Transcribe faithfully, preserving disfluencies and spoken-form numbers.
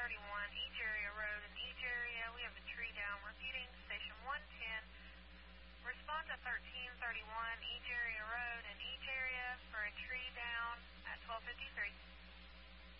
thirty-one Egeria Road in Egeria. We have a tree down. Repeating, station one ten. Respond to thirteen thirty-one Egeria Road in Egeria.